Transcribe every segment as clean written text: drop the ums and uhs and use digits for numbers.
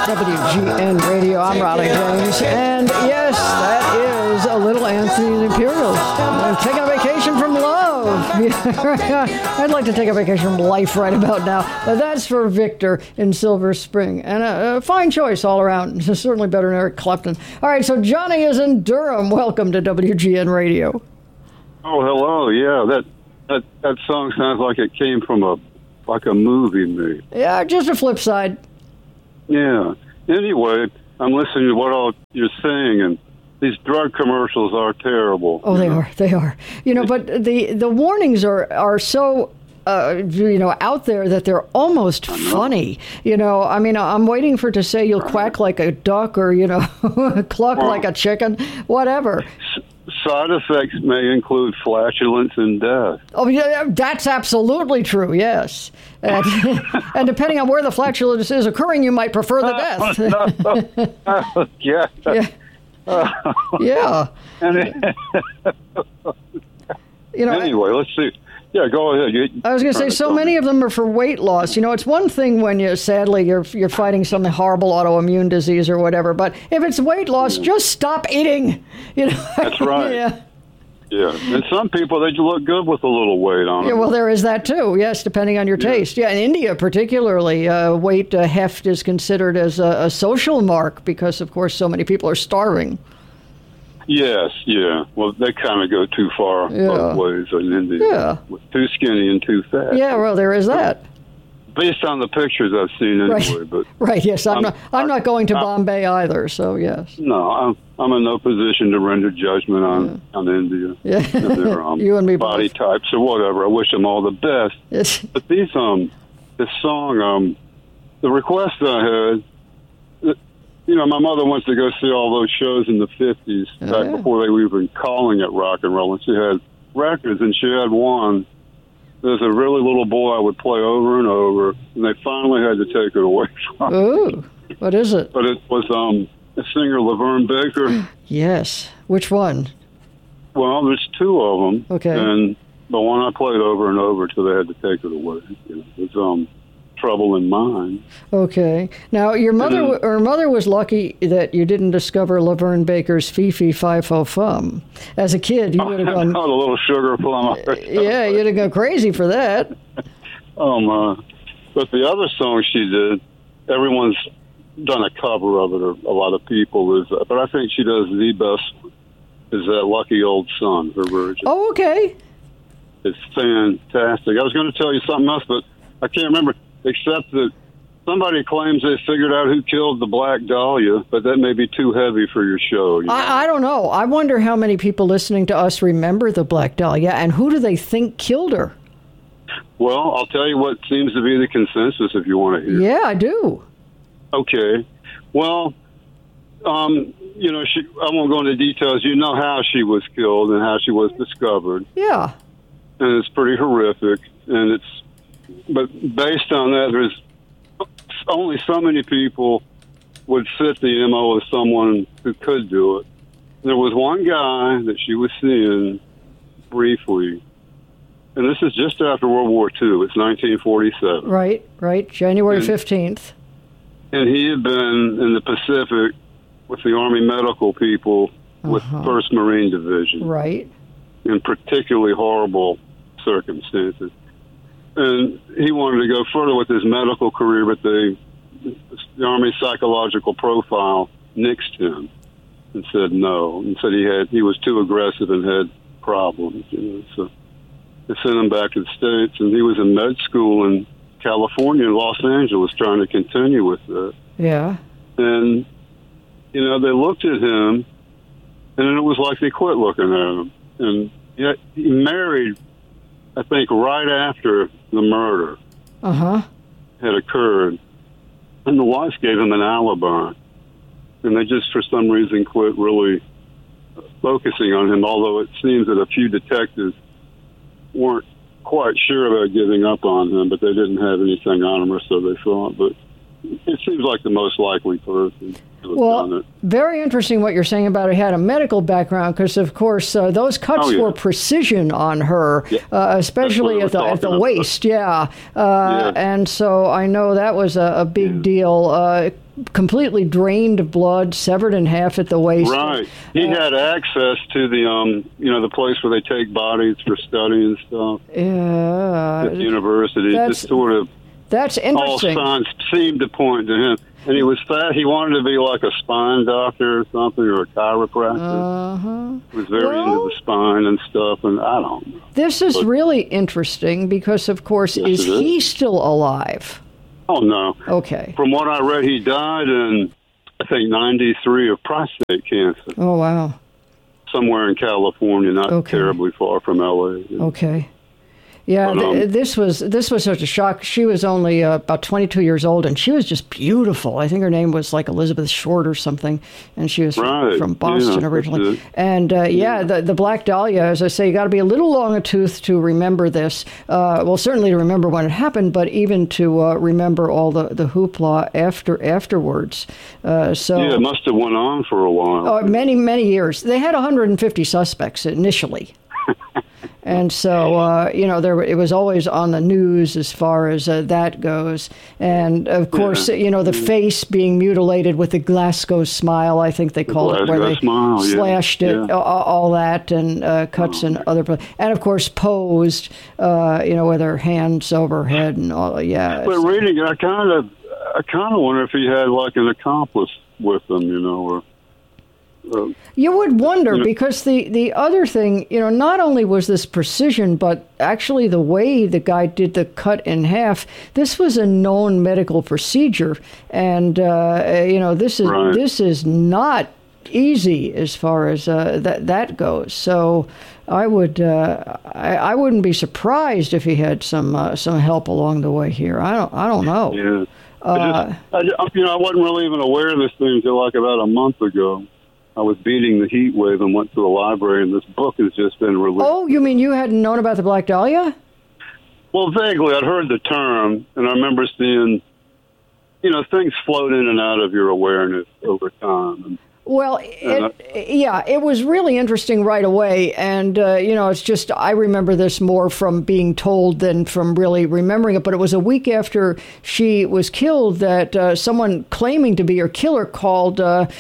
WGN Radio. I'm Ronnie James, and yes, that is a little Anthony and the Imperials. I'm taking a vacation from love. I'd like to take a vacation from life right about now, but that's for Victor in Silver Spring, and a fine choice all around. Certainly better than Eric Clapton. All right, so Johnny is in Durham. Welcome to WGN Radio. Oh, hello. Yeah, that song sounds like it came from a movie maybe. Yeah, just a flip side. Yeah. Anyway, I'm listening to what all you're saying, and these drug commercials are terrible. Oh, they are. You know, but the warnings are so out there that they're almost funny. You know, I mean, I'm waiting for it to say you'll quack like a duck or, cluck like a chicken, whatever. Side effects may include flatulence and death. Oh, yeah, that's absolutely true, yes. And, and depending on where the flatulence is occurring, you might prefer the death. Yeah. Yeah. Anyway, let's see. Yeah, go ahead. I was going to say, so many of them are for weight loss. You know, it's one thing when you're fighting some horrible autoimmune disease or whatever, but if it's weight loss, just stop eating. That's right. Yeah. Yeah, and some people, they look good with a little weight on them. Yeah, well, there is that too, yes, depending on your taste. Yeah, in India particularly, weight heft is considered as a social mark because, of course, so many people are starving. Yes, yeah. Well, they kind of go too far both ways in India. Yeah. With too skinny and too fat. Yeah, well, there is that. Based on the pictures I've seen anyway. But right, yes. I'm not going to Bombay either, so yes. No, I'm in no position to render judgment on India. Yeah. And their you and me body both. types or whatever. I wish them all the best. Yes. But this song, the request I had, my mother wants to go see all those shows in the 50s, back before they were even calling it rock and roll. And she had records, and she had one. There's a really little boy I would play over and over, and they finally had to take it away from me. Ooh, what is it? But it was the singer Laverne Baker. Yes. Which one? Well, there's two of them. Okay. And the one I played over and over till they had to take it away. It was Trouble in Mind. Okay. Now, your mother was lucky that you didn't discover Laverne Baker's Fee-Fee Fi-Fo-Fum. As a kid, you would have gone... a little sugar plum. Yeah, you'd have gone crazy for that. Oh, my. But the other song she did, everyone's done a cover of it, or a lot of people, but I think she does the best, is that Lucky Old Son, her version. Oh, okay. It's fantastic. I was going to tell you something else, but I can't remember. Except that somebody claims they figured out who killed the Black Dahlia, but that may be too heavy for your show. I don't know. I wonder how many people listening to us remember the Black Dahlia, and who do they think killed her? Well, I'll tell you what seems to be the consensus if you want to hear. Yeah, I do. Okay. Well, I won't go into details. You know how she was killed and how she was discovered. Yeah. And it's pretty horrific, but based on that, there's only so many people would fit the MO of someone who could do it. There was one guy that she was seeing briefly, and this is just after World War II. It's 1947. Right. January 15th. And he had been in the Pacific with the Army medical people with 1st Marine Division. Right. In particularly horrible circumstances. And he wanted to go further with his medical career, but the Army psychological profile nixed him and said no, and said he was too aggressive and had problems. So they sent him back to the States, and he was in med school in California and Los Angeles trying to continue with that. Yeah. And, they looked at him, and it was like they quit looking at him. And yet he married, I think, right after the murder had occurred. And the wife gave him an alibi. And they just, for some reason, quit really focusing on him, although it seems that a few detectives weren't quite sure about giving up on him, but they didn't have anything on him, or so they thought. But it seems like the most likely person to have done it. Very interesting what you're saying about it. Had a medical background, because, of course, those cuts were precision on her, especially at the waist. And so I know that was a big deal. completely drained of blood, severed in half at the waist. Right. He had access to the the place where they take bodies for study and stuff. Yeah. At the university. Just sort of. That's interesting. All signs seemed to point to him. And he was fat. He wanted to be like a spine doctor or something, or a chiropractor. He was very into the spine and stuff, and I don't know. This is really interesting because, of course, is he still alive? Oh, no. Okay. From what I read, he died in, I think, 93 of prostate cancer. Oh, wow. Somewhere in California, not terribly far from L.A. Okay. Yeah, this was such a shock. She was only about 22 years old, and she was just beautiful. I think her name was like Elizabeth Short or something, and she was from Boston originally. And the Black Dahlia, as I say, you got to be a little long a tooth to remember this. Well, certainly to remember when it happened, but even to remember all the hoopla afterwards. It must have went on for a while. Many years. They had 150 suspects initially. And so, it was always on the news as far as that goes. And, of course, the face being mutilated with the Glasgow smile, I think they called it, where they slashed it, all that, and cuts and other places. And, of course, posed, with her hands over her head and all, But reading it, I kind of wonder if he had, like, an accomplice with him, or... You would wonder, because the other thing, not only was this precision, but actually the way the guy did the cut in half, this was a known medical procedure. And, this is not easy as far as that goes. So I I wouldn't be surprised if he had some help along the way here. I don't know. Yeah. I wasn't really even aware of this thing until like about a month ago. I was beating the heat wave and went to the library, and this book has just been released. Oh, you mean you hadn't known about the Black Dahlia? Well, vaguely. I'd heard the term, and I remember seeing, things float in and out of your awareness over time. And, well, it was really interesting right away. And, it's just, I remember this more from being told than from really remembering it. But it was a week after she was killed that someone claiming to be her killer called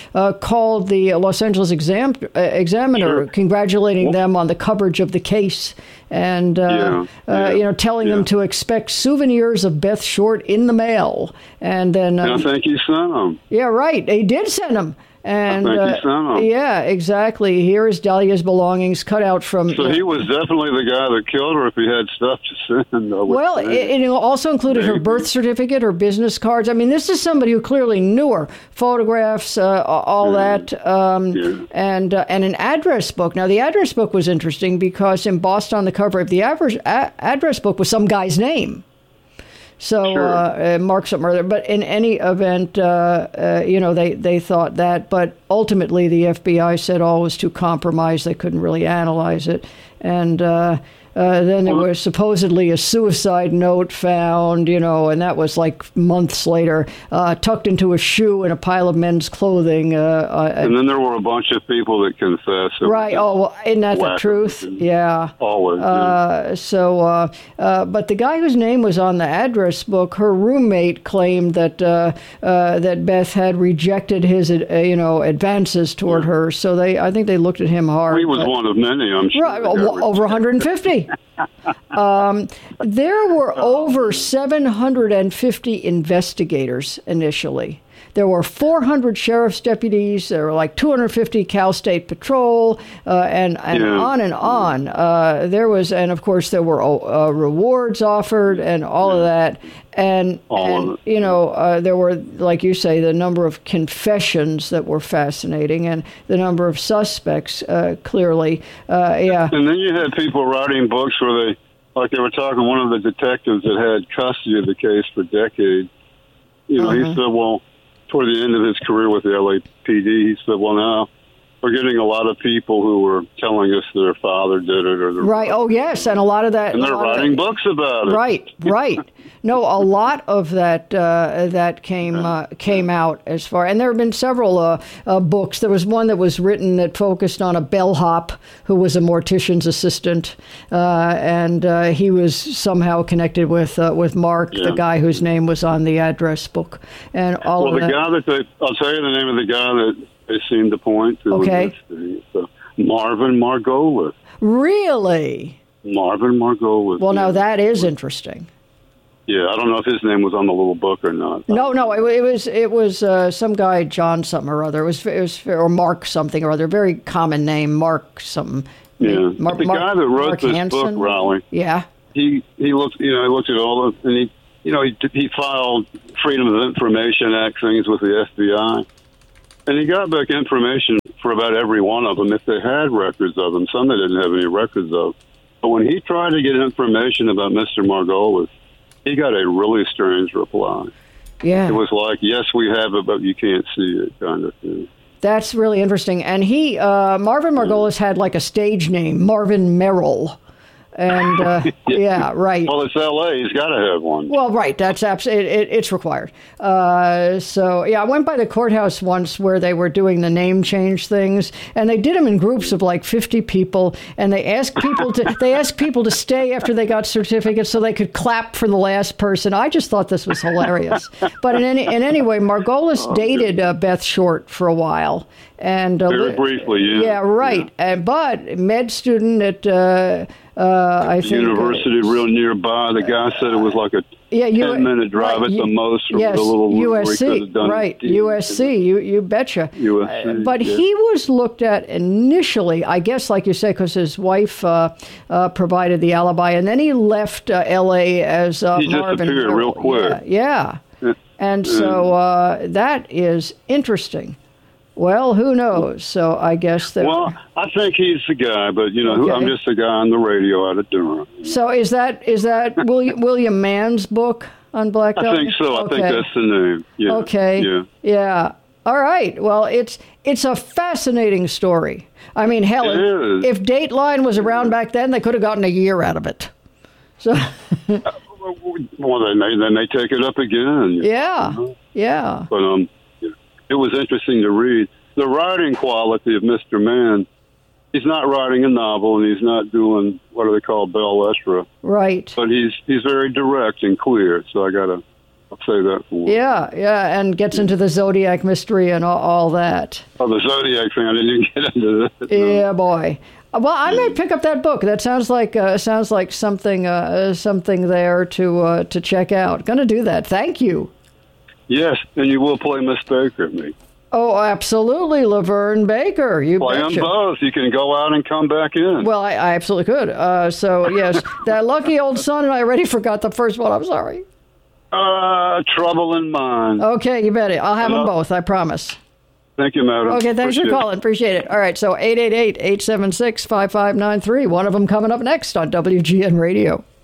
the Los Angeles Examiner, congratulating them on the coverage of the case. And, telling them to expect souvenirs of Beth Short in the mail. And then... I think you sent them. Yeah, right. He did send them. And yeah, exactly. Here is Dahlia's belongings cut out from. So he was definitely the guy that killed her. If he had stuff to send. Well, it also included her birth certificate, her business cards. I mean, this is somebody who clearly knew her. Photographs, all that, and an address book. Now, the address book was interesting because embossed on the cover of the address book was some guy's name. So mark something or other. But in any event, they thought that. But ultimately, the FBI said all was too compromised. They couldn't really analyze it. And then there was supposedly a suicide note found, and that was like months later, tucked into a shoe in a pile of men's clothing. And then there were a bunch of people that confessed. Right. Oh, well, isn't that the truth? Yeah. Always. But the guy whose name was on the address book, her roommate claimed that that Beth had rejected his, advances toward her. So I think they looked at him hard. He was one of many, I'm sure. Right, over 150. There were over 750 investigators initially. There were 400 sheriff's deputies. There were like 250 Cal State Patrol, and on and on. There was, and of course, there were rewards offered and all of that. And there were, like you say, the number of confessions that were fascinating, and the number of suspects, clearly. And then you had people writing books where they were talking, one of the detectives that had custody of the case for decades. He said, well, toward the end of his career with the LAPD, he said, well, now we're getting a lot of people who were telling us their father did it, or their Right. Oh, yes, and a lot of that. and they're writing books about it. Right. Right. No, a lot of that that came out as far, and there have been several books. There was one that was written that focused on a bellhop who was a mortician's assistant, and he was somehow connected with Mark, the guy whose name was on the address book, and all well, of that. the guy that I'll tell you the name of the guy that they seem to point to. Okay. Marvin Margolis. Really? Marvin Margolis. Well, now that is interesting. Yeah, I don't know if his name was on the little book or not. No, it was some guy, John something or other. It was or Mark something or other. Very common name, Mark something. Yeah, the guy that wrote Mark this Hansen? book, Raleigh. Yeah. He looked at all of, and he filed Freedom of Information Act things with the FBI, and he got back information for about every one of them if they had records of them. Some they didn't have any records of. But when he tried to get information about Mr. Margolis, he got a really strange reply. Yeah. It was like, yes, we have it, but you can't see it, kind of thing. That's really interesting. And Marvin Margolis had like a stage name, Marvin Merrill. And yeah, right. Well, it's L.A. He's got to have one. Well, right. That's it's required. So yeah, I went by the courthouse once where they were doing the name change things, and they did them in groups of like 50 people, and they asked people to stay after they got certificates so they could clap for the last person. I just thought this was hilarious. But in any way, Margolis dated Beth Short for a while, and very briefly, yeah. Yeah, right. Yeah. But med student at. I think university real nearby. The guy said it was like a 10-minute drive at the most from yes, the little USC, right? USC, you betcha. USC, but he was looked at initially, I guess, like you say, because his wife provided the alibi, and then he left L.A. as he Marvin. disappeared real quick. Yeah. And so that is interesting. Well, who knows? So I guess that. Well, I think he's the guy, but Okay. I'm just a guy on the radio out of Durham. So is that William Mann's book on Black Dog? I think so. I think that's the name. Yeah. Okay. Yeah. All right. Well, it's a fascinating story. I mean, hell, if Dateline was around back then, they could have gotten a year out of it. So. Well, they may take it up again. Yeah. Yeah. But it was interesting to read. The writing quality of Mr. Mann, he's not writing a novel, and he's not doing, what do they call, Bell Estra. Right. But he's very direct and clear, so I'll say that for him. Yeah, and gets into the Zodiac mystery and all that. Oh, the Zodiac thing, I didn't even get into that. No. Yeah, boy. Well, I may pick up that book. That sounds like something there to check out. Going to do that. Thank you. Yes, and you will play Miss Baker, me. Oh, absolutely, Laverne Baker. You play betcha. them both. You can go out and come back in. Well, I absolutely could. So, yes, that lucky old son, and I already forgot the first one. I'm sorry. Trouble in Mind. Okay, you bet it. I'll have them both, I promise. Thank you, madam. Okay, thanks for calling. Appreciate it. All right, so 888-876-5593. One of them coming up next on WGN Radio.